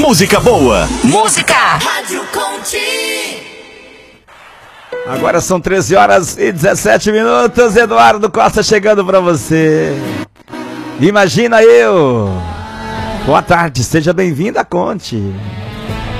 música boa. Música. Rádio Conte. Agora são 13h17. Eduardo Costa chegando pra você. Imagina eu. Boa tarde, seja bem-vindo à Conte.